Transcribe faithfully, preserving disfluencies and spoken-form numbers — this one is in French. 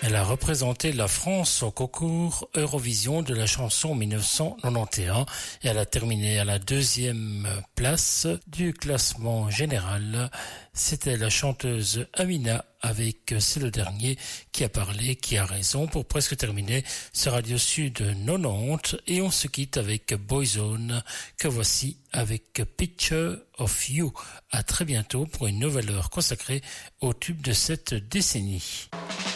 Elle a représenté la France au concours Eurovision de la chanson en dix-neuf cent quatre-vingt-onze et elle a terminé à la deuxième place du classement général. C'était la chanteuse Amina avec C'est le dernier qui a parlé, qui a raison, pour presque terminer ce Radio Sud quatre-vingt-dix et on se quitte avec Boyzone que voici avec Picture of You. À très bientôt pour une nouvelle heure consacrée au tube de cette décennie.